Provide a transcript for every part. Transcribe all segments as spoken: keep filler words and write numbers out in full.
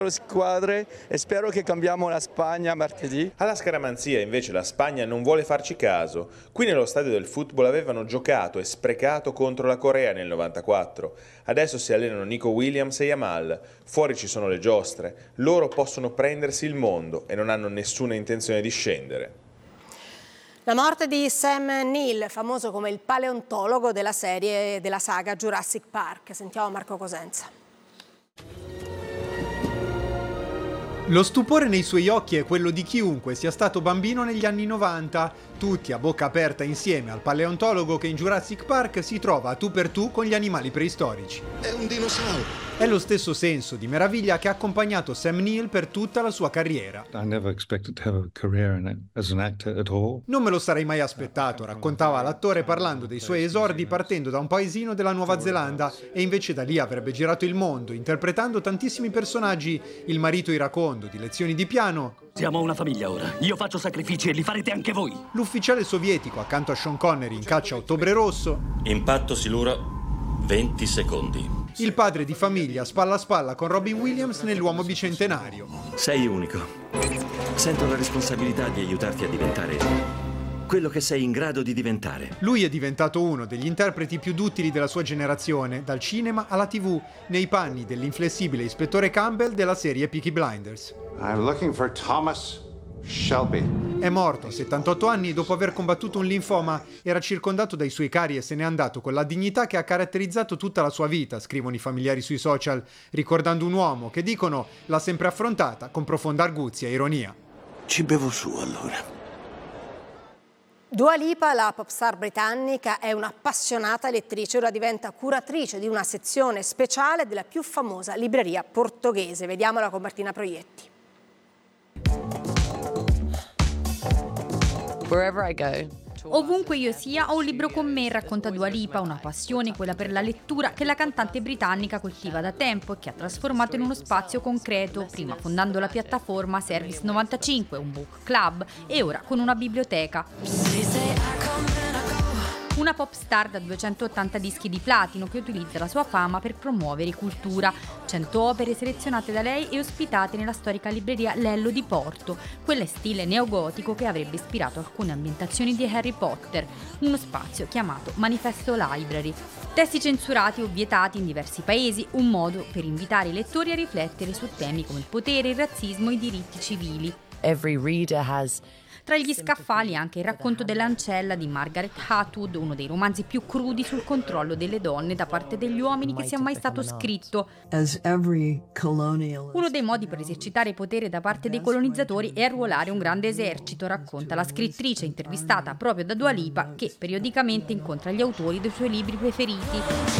squadre e spero che cambiamo la Spagna martedì. Alla scaramanzia invece la Spagna non vuole farci caso. Qui nello stadio del football avevano giocato e sprecato contro la Corea nel novantaquattro. Adesso si allenano Nico Williams e Yamal. Fuori ci sono le giostre. Loro possono prendersi il mondo e non hanno nessuna intenzione di scendere. La morte di Sam Neill, famoso come il paleontologo della serie della saga Jurassic Park. Sentiamo Marco Cosenza. Lo stupore nei suoi occhi è quello di chiunque sia stato bambino negli anni novanta, tutti a bocca aperta insieme al paleontologo che in Jurassic Park si trova a tu per tu con gli animali preistorici. È un dinosauro! È lo stesso senso di meraviglia che ha accompagnato Sam Neill per tutta la sua carriera. I never expected to have a career in it as an actor at all. Non me lo sarei mai aspettato, raccontava l'attore parlando dei suoi esordi partendo da un paesino della Nuova Zelanda e invece da lì avrebbe girato il mondo interpretando tantissimi personaggi, il marito iracondo di lezioni di piano. Siamo una famiglia ora, io faccio sacrifici e li farete anche voi. L'ufficiale sovietico accanto a Sean Connery in Caccia a Ottobre Rosso. Impatto silura, venti secondi. Il padre di famiglia spalla a spalla con Robin Williams nell'Uomo Bicentenario. Sei unico. Sento la responsabilità di aiutarti a diventare quello che sei in grado di diventare. Lui è diventato uno degli interpreti più duttili della sua generazione, dal cinema alla tivù, nei panni dell'inflessibile ispettore Campbell della serie Peaky Blinders. I'm looking for Thomas Shelby. È morto a settantotto anni dopo aver combattuto un linfoma. Era circondato dai suoi cari e se n'è andato con la dignità che ha caratterizzato tutta la sua vita, scrivono i familiari sui social, ricordando un uomo che, dicono, l'ha sempre affrontata con profonda arguzia e ironia. Ci bevo su allora. Dua Lipa, la pop star britannica, è un'appassionata lettrice, ora diventa curatrice di una sezione speciale della più famosa libreria portoghese. Vediamola con Martina Proietti. Wherever I go. Ovunque io sia ho un libro con me, racconta Dua Lipa, una passione, quella per la lettura, che la cantante britannica coltiva da tempo e che ha trasformato in uno spazio concreto, prima fondando la piattaforma Service novantacinque, un book club, e ora con una biblioteca. Una pop star da duecentottanta dischi di platino che utilizza la sua fama per promuovere cultura. cento opere selezionate da lei e ospitate nella storica libreria Lello di Porto, quella stile neogotico che avrebbe ispirato alcune ambientazioni di Harry Potter, uno spazio chiamato Manifesto Library. Testi censurati o vietati in diversi paesi, un modo per invitare i lettori a riflettere su temi come il potere, il razzismo e i diritti civili. Every reader has Tra gli scaffali anche il racconto dell'ancella di Margaret Atwood, uno dei romanzi più crudi sul controllo delle donne da parte degli uomini che sia mai stato scritto. Uno dei modi per esercitare potere da parte dei colonizzatori è arruolare un grande esercito, racconta la scrittrice intervistata proprio da Dua Lipa, che periodicamente incontra gli autori dei suoi libri preferiti.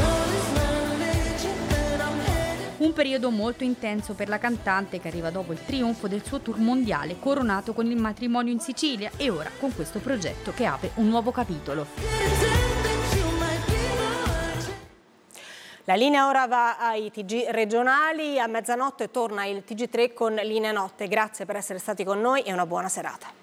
Un periodo molto intenso per la cantante che arriva dopo il trionfo del suo tour mondiale coronato con il matrimonio in Sicilia e ora con questo progetto che apre un nuovo capitolo. La linea ora va ai T G regionali, a mezzanotte torna il T G tre con Linea Notte. Grazie per essere stati con noi e una buona serata.